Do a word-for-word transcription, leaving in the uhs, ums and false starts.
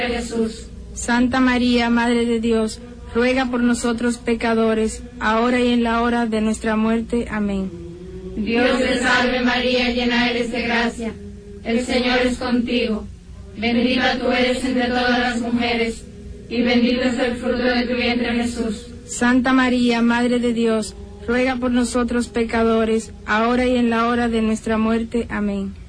Jesús. Santa María, Madre de Dios, ruega por nosotros pecadores, ahora y en la hora de nuestra muerte. Amén. Dios te salve María, llena eres de gracia, el Señor es contigo. Bendita tú eres entre todas las mujeres, y bendito es el fruto de tu vientre Jesús. Santa María, Madre de Dios, ruega por nosotros pecadores, ahora y en la hora de nuestra muerte. Amén.